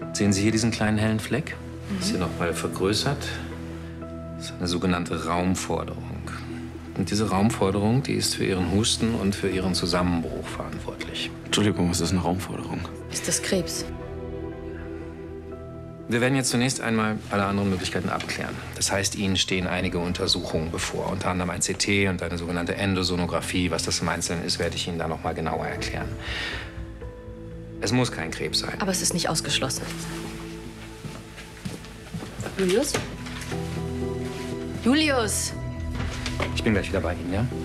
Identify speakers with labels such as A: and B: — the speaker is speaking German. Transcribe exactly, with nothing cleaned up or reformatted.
A: Sehen Sie hier diesen kleinen hellen Fleck? Mhm. Ist hier noch mal vergrößert. Das ist eine sogenannte Raumforderung. Und diese Raumforderung, die ist für Ihren Husten und für Ihren Zusammenbruch verantwortlich.
B: Entschuldigung, was ist eine Raumforderung?
C: Ist das Krebs?
A: Wir werden jetzt zunächst einmal alle anderen Möglichkeiten abklären. Das heißt, Ihnen stehen einige Untersuchungen bevor, unter anderem ein C T und eine sogenannte Endosonographie. Was das im Einzelnen ist, werde ich Ihnen dann noch mal genauer erklären. Es muss kein Krebs sein.
C: Aber es ist nicht ausgeschlossen. Julius? Julius!
A: Ich bin gleich wieder bei Ihnen, ja?